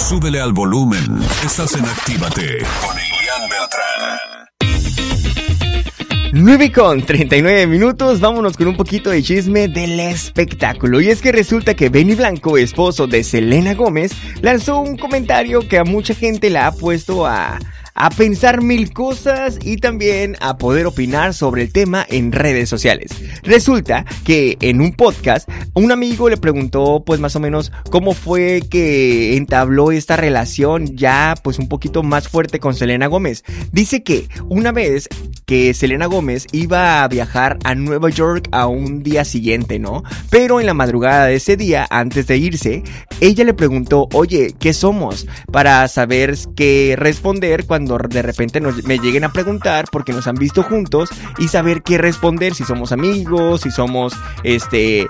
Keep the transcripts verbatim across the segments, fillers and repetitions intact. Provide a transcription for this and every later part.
súbele al volumen. Estás en Actívate con Elian Beltrán. nueve con treinta y nueve minutos, vámonos con un poquito de chisme del espectáculo. Y es que resulta que Benny Blanco, esposo de Selena Gómez, lanzó un comentario que a mucha gente la ha puesto a... a pensar mil cosas y también a poder opinar sobre el tema en redes sociales. Resulta que en un podcast un amigo le preguntó pues más o menos cómo fue que entabló esta relación ya pues un poquito más fuerte con Selena Gómez. Dice que una vez que Selena Gómez iba a viajar a Nueva York a un día siguiente, ¿no? Pero en la madrugada de ese día, antes de irse, ella le preguntó, oye, ¿qué somos? Para saber qué responder cuando Cuando de repente nos, me lleguen a preguntar porque nos han visto juntos y saber qué responder, si somos amigos, si somos este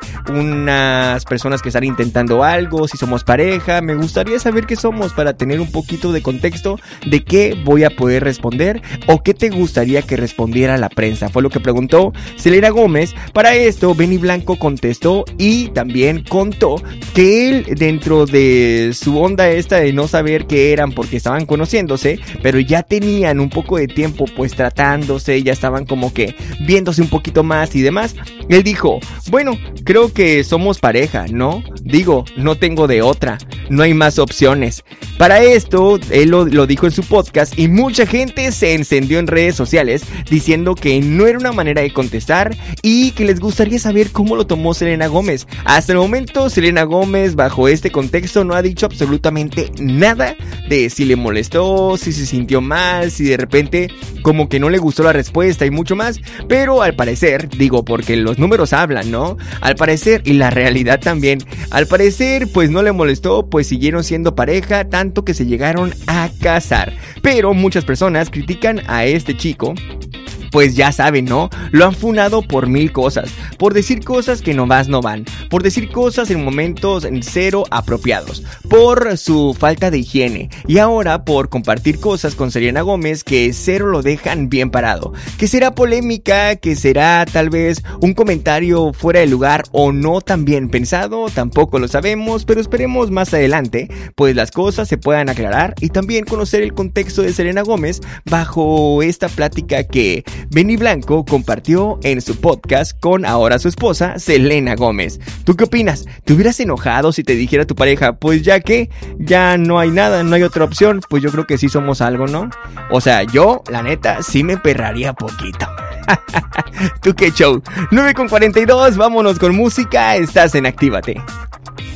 unas personas que están intentando algo, si somos pareja. Me gustaría saber qué somos para tener un poquito de contexto de qué voy a poder responder o qué te gustaría que respondiera la prensa. Fue lo que preguntó Selena Gómez. Para esto, Benny Blanco contestó y también contó que él, dentro de su onda esta de no saber qué eran porque estaban conociéndose, pero ya tenían un poco de tiempo pues tratándose, ya estaban como que viéndose un poquito más y demás. Él dijo, bueno, creo que somos pareja, ¿no? Digo, no tengo de otra, no hay más opciones. Para esto, él lo, lo dijo en su podcast y mucha gente se encendió en redes sociales diciendo que no era una manera de contestar y que les gustaría saber cómo lo tomó Selena Gómez. Hasta el momento, Selena Gómez, bajo este contexto, no ha dicho absolutamente nada de si le molestó, si se sintió mal, si de repente como que no le gustó la respuesta y mucho más. Pero al parecer, digo, porque los números hablan, ¿no? Al parecer, y la realidad también, al parecer pues no le molestó, pues siguieron siendo pareja, tanto que se llegaron a casar. Pero muchas personas critican a este chico, pues ya saben, ¿no? Lo han funado por mil cosas, por decir cosas que nomás no van, por decir cosas en momentos en cero apropiados, por su falta de higiene y ahora por compartir cosas con Selena Gómez que cero lo dejan bien parado. Que será polémica, que será tal vez un comentario fuera de lugar o no tan bien pensado, tampoco lo sabemos, pero esperemos más adelante pues las cosas se puedan aclarar y también conocer el contexto de Selena Gómez bajo esta plática que Benny Blanco compartió en su podcast con ahora su esposa Selena Gómez. ¿Tú qué opinas? ¿Te hubieras enojado si te dijera tu pareja, pues ya que ya no hay nada, no hay otra opción? Pues yo creo que sí somos algo, ¿no? O sea, yo, la neta, sí me perraría poquito. ¿Tú qué show? nueve con cuarenta y dos, vámonos con música, estás en Actívate.